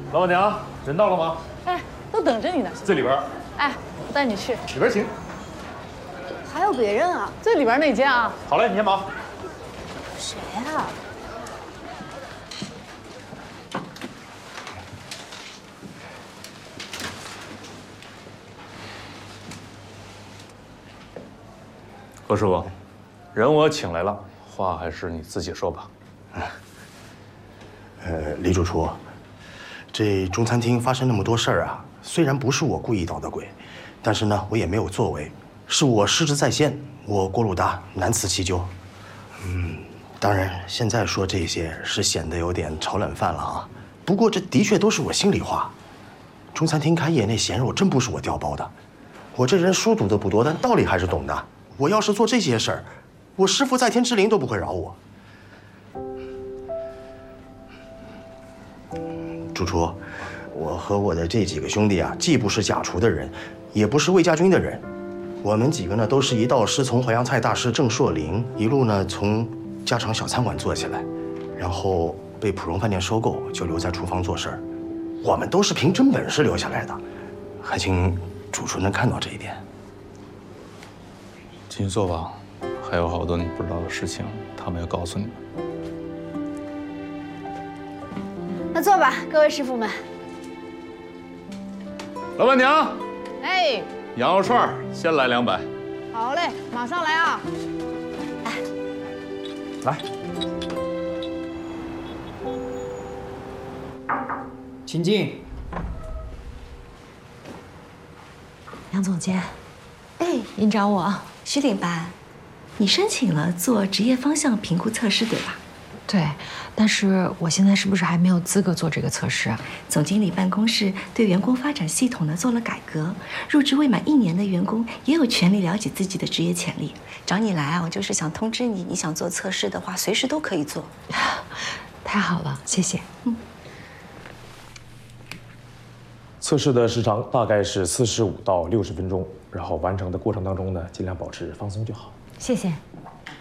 老板娘，人到了吗？ 哎，都等着你呢。 这里边。 哎，我带你去。 里边请。 还有别人啊？ 这里边那间啊。 好嘞，你先忙。 谁啊？ 何师傅，人我请来了，话还是你自己说吧。 李主厨，这中餐厅发生那么多事儿啊，虽然不是我故意捣的鬼，但是呢，我也没有作为，是我失职在先，我郭鲁达难辞其咎。当然，现在说这些是显得有点炒冷饭了啊。不过这的确都是我心里话。中餐厅开业那咸肉真不是我调包的，我这人书读的不多，但道理还是懂的。我要是做这些事儿，我师父在天之灵都不会饶我。主厨，我和我的这几个兄弟啊，既不是假厨的人，也不是魏家军的人，我们几个呢都是一道师从淮扬菜大师郑硕林一路呢从家常小餐馆做起来，然后被普荣饭店收购，就留在厨房做事儿。我们都是凭真本事留下来的，还请主厨能看到这一点。 继续做吧，还有好多你不知道的事情，他们要告诉你们。 那坐吧，各位师傅们。 老板娘， 哎， 羊肉串先来200。 好嘞，马上来啊！ 来， 请进。 杨总监，哎，您找我？ 徐领班，你申请了做职业方向评估测试，对吧？ 对，但是我现在是不是还没有资格做这个测试啊？ 总经理办公室对员工发展系统呢做了改革，入职未满1年的员工也有权利了解自己的职业潜力。找你来啊，我就是想通知你，你想做测试的话，随时都可以做。 太好了，谢谢。 测试的时长大概是45到60分钟，然后完成的过程当中呢，尽量保持放松就好。 谢谢。